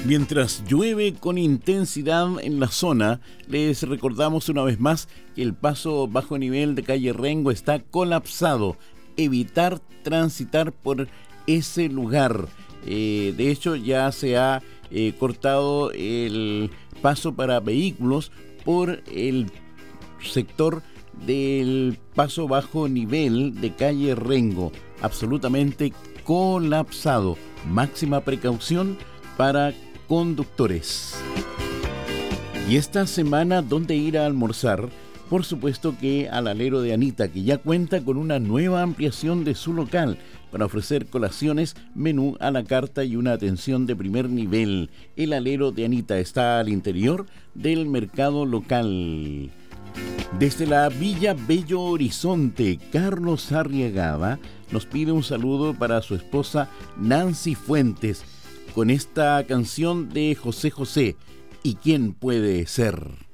Mientras llueve con intensidad en la zona, les recordamos una vez más que el paso bajo nivel de calle Rengo está colapsado. Evitar transitar por ese lugar. De hecho, ya se ha cortado el paso para vehículos por el sector del paso bajo nivel de calle Rengo. Absolutamente colapsado. Máxima precaución para conductores. Y esta semana, ¿dónde ir a almorzar? Por supuesto que al Alero de Anita, que ya cuenta con una nueva ampliación de su local para ofrecer colaciones, menú a la carta y una atención de primer nivel. El Alero de Anita está al interior del mercado local. Desde la Villa Bello Horizonte, Carlos Arriagada nos pide un saludo para su esposa Nancy Fuentes con esta canción de José José, ¿y quién puede ser?